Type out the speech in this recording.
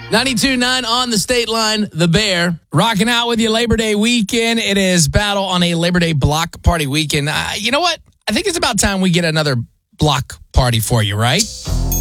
92.9 on the state line, The Bear. Rocking out with you Labor Day weekend. It is Battle on a Labor Day block party weekend. You know what? I think it's about time we get another block party for you, right?